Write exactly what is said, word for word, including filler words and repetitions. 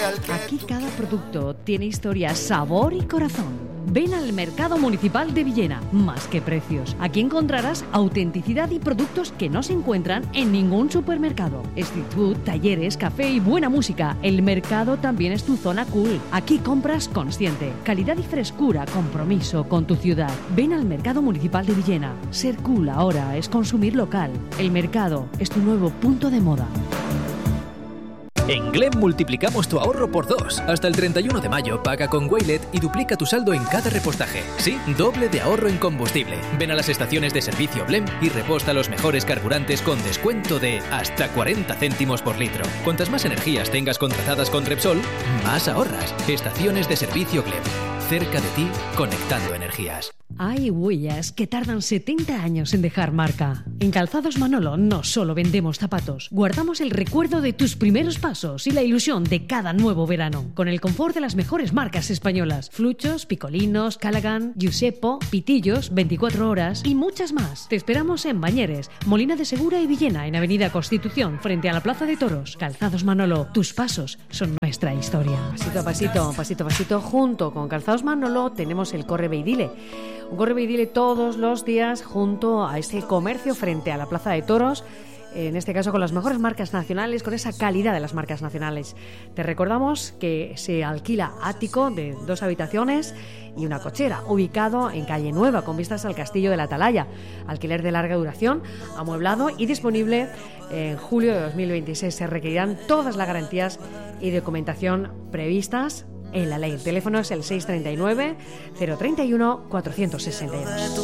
real que Aquí cada producto tiene historia, sabor y corazón. Ven al Mercado Municipal de Villena, más que precios. Aquí encontrarás autenticidad y productos que no se encuentran en ningún supermercado. Street food, talleres, café y buena música. El mercado también es tu zona cool. Aquí compras consciente. Calidad y frescura, compromiso con tu ciudad. Ven al Mercado Municipal de Villena. Ser cool ahora es consumir local. El mercado es tu nuevo punto de moda. En Glem multiplicamos tu ahorro por dos. Hasta el treinta y uno de mayo paga con Waylet y duplica tu saldo en cada repostaje. Sí, doble de ahorro en combustible. Ven a las estaciones de servicio Glem y reposta los mejores carburantes con descuento de hasta cuarenta céntimos por litro. Cuantas más energías tengas contratadas con Repsol, más ahorras. Estaciones de servicio Glem. Cerca de ti, conectando energías. Hay huellas que tardan setenta años en dejar marca. En Calzados Manolo no solo vendemos zapatos, guardamos el recuerdo de tus primeros pasos y la ilusión de cada nuevo verano. Con el confort de las mejores marcas españolas: Fluchos, Picolinos, Callaghan, Giuseppo, Pitillos, veinticuatro horas y muchas más. Te esperamos en Bañeres, Molina de Segura y Villena, en Avenida Constitución, frente a la Plaza de Toros. Calzados Manolo, tus pasos son nuestra historia. Pasito a pasito, pasito a pasito, junto con Calzados Manolo tenemos el Corre Beidile. Un Corre Beidile todos los días junto a ese comercio frente a la Plaza de Toros, en este caso con las mejores marcas nacionales, con esa calidad de las marcas nacionales. Te recordamos que se alquila ático de dos habitaciones y una cochera, ubicado en Calle Nueva, con vistas al Castillo de la Atalaya. Alquiler de larga duración, amueblado y disponible en julio de dos mil veintiséis. Se requerirán todas las garantías y documentación previstas en la ley. El teléfono es el seis treinta y nueve, cero treinta y uno, cuatrocientos sesenta y dos.